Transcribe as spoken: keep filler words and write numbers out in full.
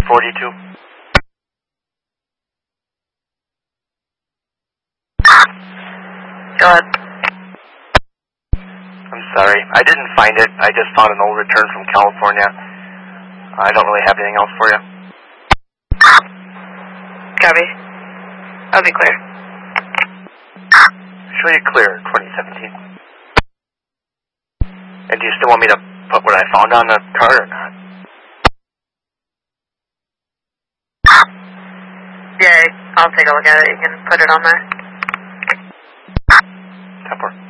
forty-two. Go ahead. I'm sorry. I didn't find it. I just found an old return from California. I don't really have anything else for you. Copy. I'll be clear. Show you clear, twenty seventeen. And do you still want me to put what I found on the card or not? Yeah, I'll take a look at it. You can put it on there. Temper.